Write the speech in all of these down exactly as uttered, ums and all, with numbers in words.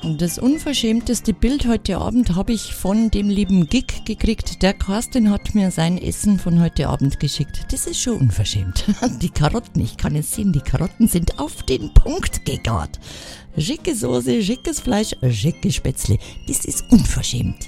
Das unverschämteste Bild heute Abend habe ich von dem lieben Gig gekriegt. Der Carsten hat mir sein Essen von heute Abend geschickt. Das ist schon unverschämt. Die Karotten, ich kann es sehen, die Karotten sind auf den Punkt gegart. Schicke Soße, schickes Fleisch, schicke Spätzle. Das ist unverschämt.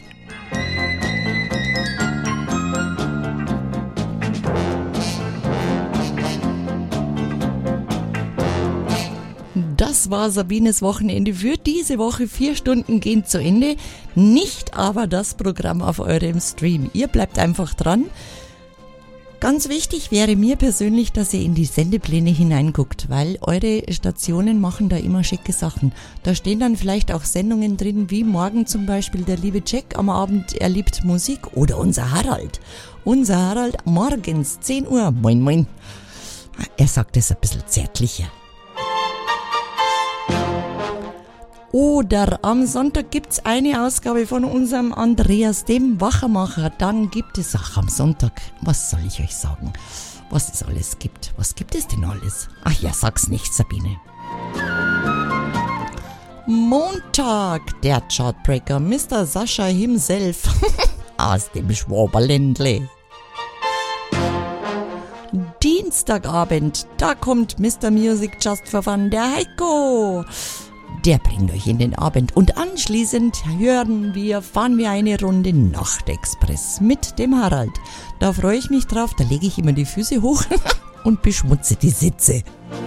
Das war Sabines Wochenende für diese Woche. Vier Stunden gehen zu Ende. Nicht aber das Programm auf eurem Stream. Ihr bleibt einfach dran. Ganz wichtig wäre mir persönlich, dass ihr in die Sendepläne hineinguckt, weil eure Stationen machen da immer schicke Sachen. Da stehen dann vielleicht auch Sendungen drin, wie morgen zum Beispiel der liebe Jack am Abend, er liebt Musik, oder unser Harald. Unser Harald morgens zehn Uhr, moin moin. Er sagt es ein bisschen zärtlicher. Oder am Sonntag gibt's eine Ausgabe von unserem Andreas, dem Wachermacher. Dann gibt es auch am Sonntag, was soll ich euch sagen, was es alles gibt. Was gibt es denn alles? Ach ja, sag's nicht, Sabine. Montag, der Chartbreaker, Mister Sascha himself aus dem Schwaberländle. Dienstagabend, da kommt Mister Music Just for Fun, der Heiko. Der bringt euch in den Abend und anschließend hören wir, fahren wir eine Runde Nachtexpress mit dem Harald. Da freue ich mich drauf, da lege ich immer die Füße hoch und beschmutze die Sitze.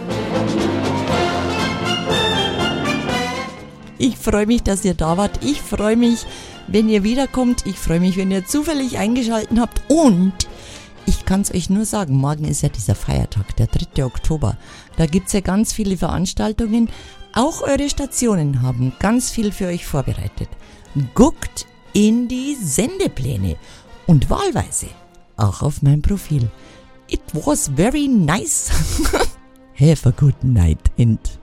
Ich freue mich, dass ihr da wart. Ich freue mich, wenn ihr wiederkommt. Ich freue mich, wenn ihr zufällig eingeschaltet habt. Und ich kann es euch nur sagen, morgen ist ja dieser Feiertag, der dritte Oktober. Da gibt es ja ganz viele Veranstaltungen. Auch eure Stationen haben ganz viel für euch vorbereitet. Guckt in die Sendepläne und wahlweise auch auf mein Profil. It was very nice. Have a good night and